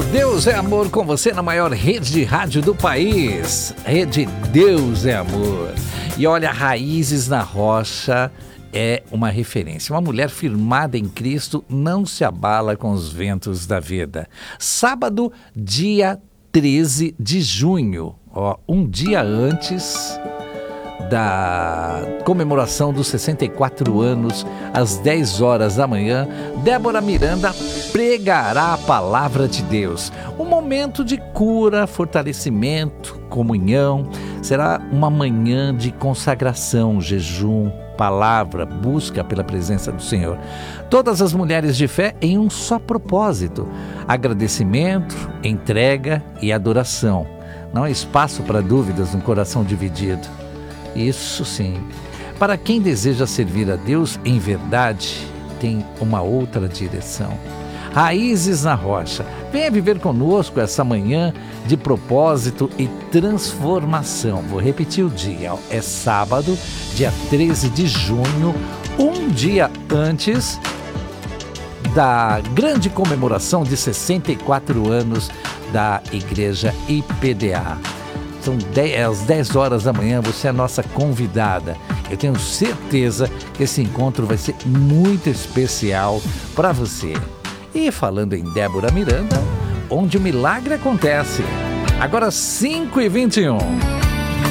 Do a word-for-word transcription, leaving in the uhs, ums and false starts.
Deus é Amor com você na maior rede de rádio do país. Rede Deus é Amor. E olha, Raízes na Rocha é uma referência. Uma mulher firmada em Cristo não se abala com os ventos da vida. Sábado, dia treze de junho, ó, um dia antes da comemoração dos sessenta e quatro anos, às dez horas da manhã, Débora Miranda pregará a palavra de Deus. Um momento de cura, fortalecimento, comunhão. Será uma manhã de consagração, jejum, palavra, busca pela presença do Senhor. Todas as mulheres de fé em um só propósito: agradecimento, entrega e adoração. Não há espaço para dúvidas no coração dividido. Isso sim. Para quem deseja servir a Deus em verdade, tem uma outra direção. Raízes na Rocha. Venha viver conosco essa manhã de propósito e transformação. Vou repetir o dia. É sábado, dia treze de junho, um dia antes da grande comemoração de sessenta e quatro anos da Igreja I P D A. São dez, às dez horas da manhã, você é a nossa convidada. Eu tenho certeza que esse encontro vai ser muito especial para você. E falando em Débora Miranda, onde o milagre acontece. Agora cinco e vinte e um.